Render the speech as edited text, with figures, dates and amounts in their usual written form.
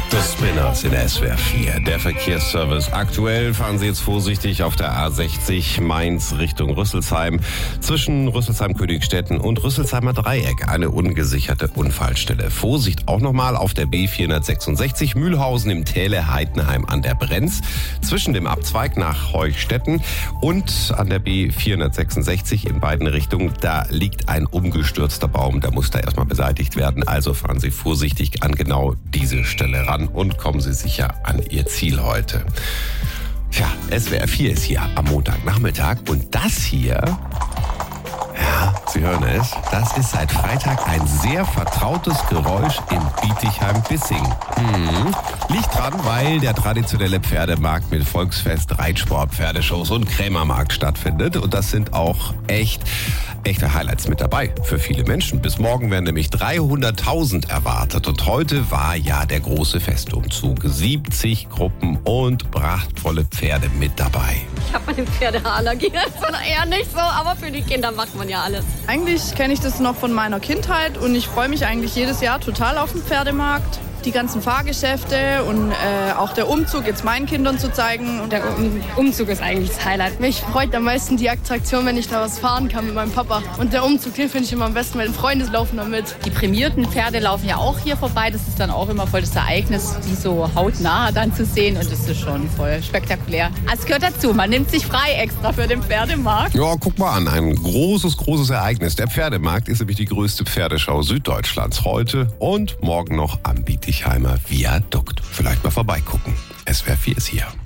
Das Spinners in der SWR 4. Der Verkehrsservice. Aktuell fahren Sie jetzt vorsichtig auf der A60 Mainz Richtung Rüsselsheim. Zwischen Rüsselsheim-Königstetten und Rüsselsheimer Dreieck eine ungesicherte Unfallstelle. Vorsicht auch nochmal auf der B466 Mühlhausen im Täle Heidenheim an der Brenz. Zwischen dem Abzweig nach Heuchstetten und an der B466 in beiden Richtungen. Da liegt ein umgestürzter Baum. Der muss da erstmal beseitigt werden. Also fahren Sie vorsichtig an genau diese Stelle ran und kommen Sie sicher an Ihr Ziel heute. Tja, SWR 4 ist hier am Montagnachmittag und das hier, ja, Sie hören es, das ist seit Freitag ein sehr vertrautes Geräusch in Bietigheim-Bissing. Liegt dran, weil der traditionelle Pferdemarkt mit Volksfest, Reitsport, Pferdeshows und Krämermarkt stattfindet und das sind auch echte Highlights mit dabei für viele Menschen. Bis morgen werden nämlich 300.000 erwartet und heute war ja der große Festumzug. 70 Gruppen und prachtvolle Pferde mit dabei. Ich habe eine Pferdeallergie, das ist eher nicht so, aber für die Kinder macht man ja alles. Eigentlich kenne ich das noch von meiner Kindheit und ich freue mich eigentlich jedes Jahr total auf den Pferdemarkt. Die ganzen Fahrgeschäfte und auch der Umzug jetzt meinen Kindern zu zeigen. Und der Umzug ist eigentlich das Highlight. Mich freut am meisten die Attraktion, wenn ich da was fahren kann mit meinem Papa. Und der Umzug, den finde ich immer am besten, weil Freunde laufen da mit. Die prämierten Pferde laufen ja auch hier vorbei. Das ist dann auch immer voll das Ereignis, die so hautnah dann zu sehen. Und das ist schon voll spektakulär. Also es gehört dazu, man nimmt sich frei extra für den Pferdemarkt. Ja, guck mal an, ein großes Ereignis. Der Pferdemarkt ist nämlich die größte Pferdeschau Süddeutschlands heute und morgen noch am Bietigheimer Viadukt. Vielleicht mal vorbeigucken. SWR 4 ist hier.